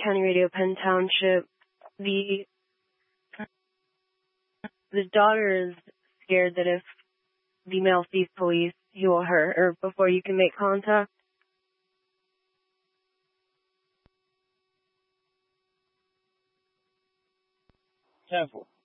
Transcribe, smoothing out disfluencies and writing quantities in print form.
County Radio, Penn Township. The daughter is scared that if the male sees police, he will hurt her before you can make contact. 10-4.